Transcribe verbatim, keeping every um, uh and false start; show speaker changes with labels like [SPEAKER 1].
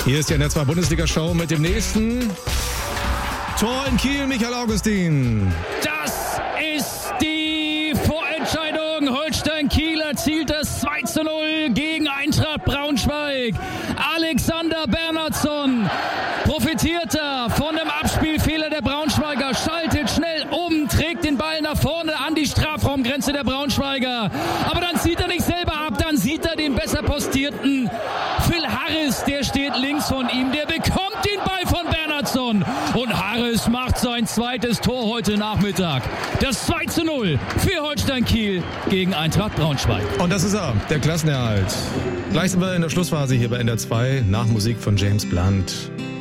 [SPEAKER 1] Hier ist die N R zwei Bundesliga-Show mit dem nächsten Tor in Kiel, Michael Augustin.
[SPEAKER 2] Das ist die Vorentscheidung. Holstein Kiel erzielt das zwei zu null gegen Eintracht Braunschweig. Alexander Bernhardsson profitiert da von dem Abspielfehler der Braunschweiger, schaltet schnell um, trägt den Ball nach vorne an die Strafraumgrenze der Braunschweiger. Aber dann zieht er nicht selber ab, dann sieht er den besser postierten Phil Harris, der steht links von ihm, der bekommt den Ball von Bernhardsson und Harris macht sein zweites Tor heute Nachmittag. Das zwei zu null für Holstein Kiel gegen Eintracht Braunschweig.
[SPEAKER 1] Und das ist er, der Klassenerhalt. Gleich sind wir in der Schlussphase hier bei N R zwei nach Musik von James Blunt.